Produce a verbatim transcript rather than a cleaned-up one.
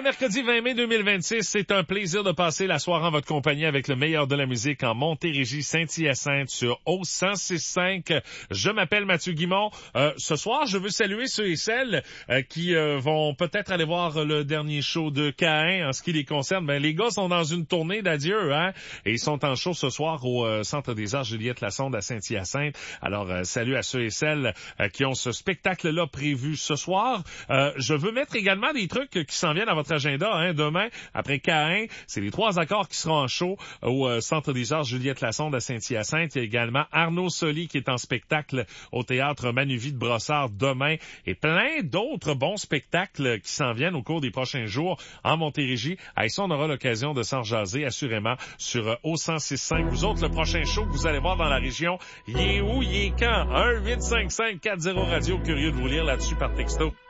mercredi vingt mai deux mille vingt-six, c'est un plaisir de passer la soirée en votre compagnie avec le meilleur de la musique en Montérégie, Saint-Hyacinthe sur O cent six virgule cinq. Je m'appelle Mathieu Guimond. Euh, ce soir, je veux saluer ceux et celles euh, qui euh, vont peut-être aller voir le dernier show de Caïn en ce qui les concerne. Ben, les gars sont dans une tournée d'adieu, hein, et ils sont en show ce soir au euh, Centre des Arts Juliette Lassonde à Saint-Hyacinthe. Alors, euh, salut à ceux et celles euh, qui ont ce spectacle-là prévu ce soir. Euh, je veux mettre également des trucs qui s'en viennent à votre agenda, hein. Demain, après Caïn, c'est les trois accords qui seront en show au euh, Centre des Arts Juliette Lassonde à Saint-Hyacinthe. Il y a également Arnaud Soli qui est en spectacle au Théâtre Manuvie de Brossard demain et plein d'autres bons spectacles qui s'en viennent au cours des prochains jours en Montérégie. À ça, on aura l'occasion de s'en jaser assurément sur euh, O cent six virgule cinq. Vous autres, le prochain show que vous allez voir dans la région, il est où, il est quand? un huit cinq cinq quatre zéro radio. Curieux de vous lire là-dessus par texto.